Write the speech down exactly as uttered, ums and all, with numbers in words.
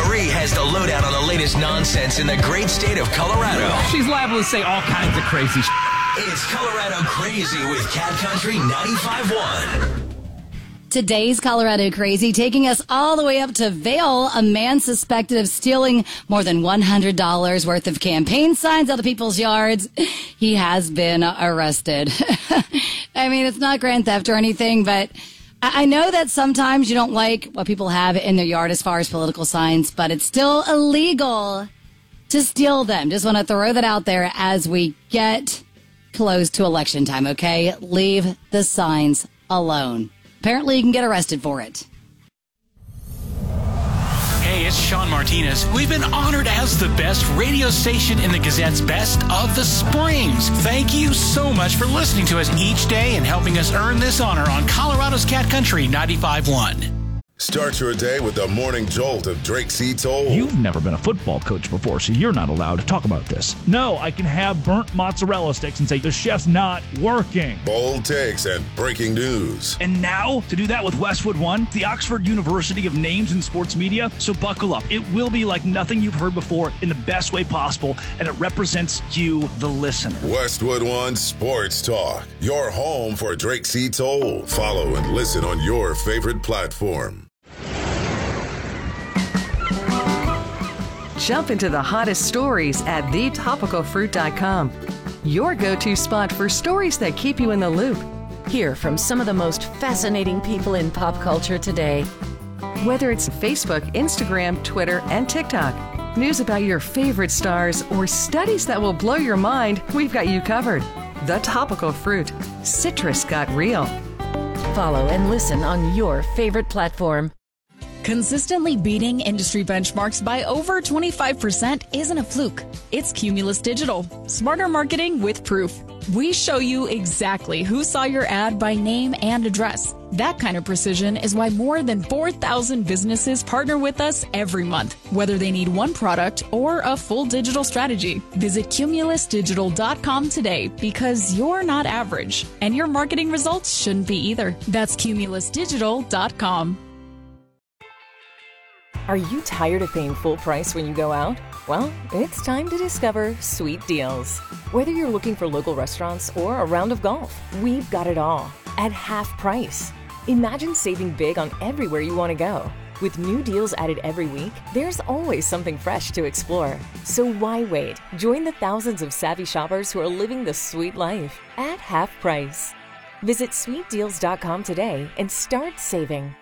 Marie has the lowdown on the latest nonsense in the great state of Colorado. She's liable to say all kinds of crazy shit. It's Colorado Crazy with Cat Country ninety-five point one. Today's Colorado Crazy taking us all the way up to Vail. A man suspected of stealing more than one hundred dollars worth of campaign signs out of people's yards. He has been arrested. I mean, it's not grand theft or anything, but I know that sometimes you don't like what people have in their yard as far as political signs, but it's still illegal to steal them. Just want to throw that out there as we get close to election time, okay? Leave the signs alone. Apparently, you can get arrested for it. Hey, it's Sean Martinez. We've been honored as the best radio station in the Gazette's Best of the Springs. Thank you so much for listening to us each day and helping us earn this honor on Colorado's Cat Country ninety-five point one. Start your day with the morning jolt of Drake C. Toll. You've never been a football coach before, so you're not allowed to talk about this. No, I can have burnt mozzarella sticks and say the chef's not working. Bold takes and breaking news. And now, to do that with Westwood One, the Oxford University of Names in Sports Media. So buckle up. It will be like nothing you've heard before in the best way possible, and it represents you, the listener. Westwood One Sports Talk, your home for Drake C. Toll. Follow and listen on your favorite platform. Jump into the hottest stories at the topical fruit dot com. Your go-to spot for stories that keep you in the loop. Hear from some of the most fascinating people in pop culture today. Whether it's Facebook, Instagram, Twitter, and TikTok, news about your favorite stars, or studies that will blow your mind, we've got you covered. The Topical Fruit. Citrus got real. Follow and listen on your favorite platform. Consistently beating industry benchmarks by over twenty-five percent isn't a fluke. It's Cumulus Digital. Smarter marketing with proof. We show you exactly who saw your ad by name and address. That kind of precision is why more than four thousand businesses partner with us every month, whether they need one product or a full digital strategy. Visit cumulus digital dot com today because you're not average, and your marketing results shouldn't be either. That's cumulus digital dot com. Are you tired of paying full price when you go out? Well, it's time to discover Sweet Deals. Whether you're looking for local restaurants or a round of golf, we've got it all at half price. Imagine saving big on everywhere you want to go. With new deals added every week, there's always something fresh to explore. So why wait? Join the thousands of savvy shoppers who are living the sweet life at half price. Visit sweet deals dot com today and start saving.